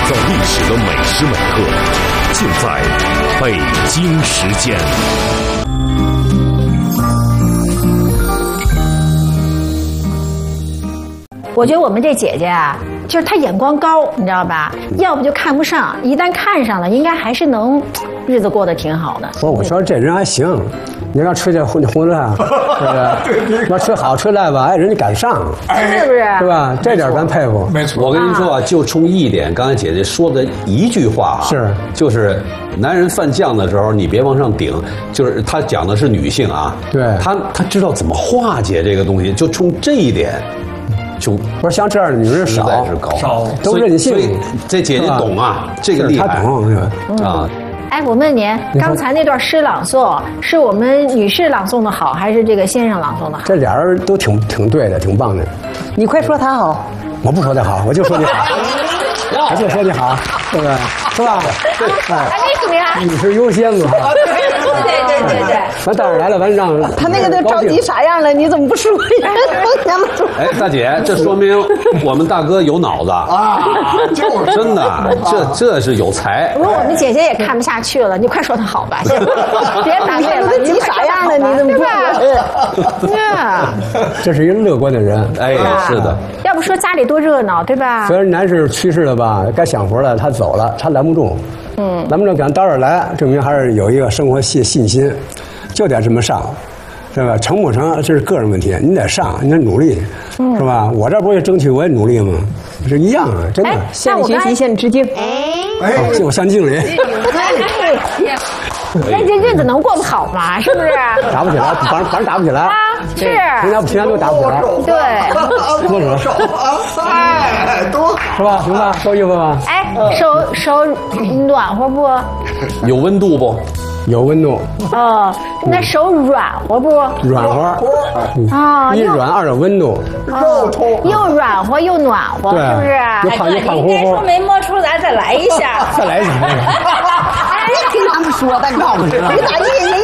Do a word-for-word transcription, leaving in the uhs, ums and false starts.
造历史的每时每刻，尽在北京时间。 我觉得我们这姐姐啊，就是她眼光高，你知道吧？要不就看不上，一旦看上了，应该还是能日子过得挺好的。 不是，我说这人还行，你要吹这混混乱，是不是？要吹好吹赖吧，哎，人家敢上， 是不是？ 是吧？这点咱佩服。 没错， 我跟您说啊，就冲一点，刚才姐姐说的一句话啊， 是， 就是男人犯犟的时候，你别往上顶。就是他讲的是女性啊， 对， 他他知道怎么化解这个东西，就冲这一点。就不是像这样的女人少， 是高， 少都任性。 所以这姐姐懂啊，这个厉害， 她懂是吧？ 啊。 哎，我问您，刚才那段诗朗诵是我们女士朗诵的好，还是这个先生朗诵的好？ 这俩人都挺挺对的，挺棒的。 你快说他好， 我不说他好，我就说你好，我就说你好，对不对？是吧？ 哎，为什么呀？ 女士优先嘛。 对对对对。 完带着来了，完让他那个都着急啥样了？你怎么不说呀？ 哎，大姐，这说明我们大哥有脑子啊！就是真的，这这是有才。 不过我们姐姐也看不下去了，你快说她好吧，别打你了， 都急啥样了？你怎么不说？呀， 这是一个乐观的人。 哎，是的。 要不说家里多热闹，对吧？ 虽然男士去世了吧，该享福了，他走了，他拦不住。嗯，拦不住，敢到这儿来，证明还是有一个生活信信心，就得这么上，对吧？成不成这是个人问题，你得上，你得努力，嗯、是吧？我这不是争取，我也努力吗？是一样啊，真的。 哎、 向你学习，向你致敬。 哎，就我向经理。 那这日子能过不好吗？是不是？ 打不起来，反正反正打不起来。 啊，是。 平常平常都打不起来。 对。 多手。 哎，多是吧？行吧，够意思吧？ 哎，手手暖和不？ 有温度不？ 有温度。 哦，那手软和不？ 软和。 啊， 一软二有温度。 肉痛。又软和又暖和，是不是？ 又胖又胖乎乎。 应该说没摸出来，再来一下。 再来一下。 别听他们说，但告诉你，你咋地？人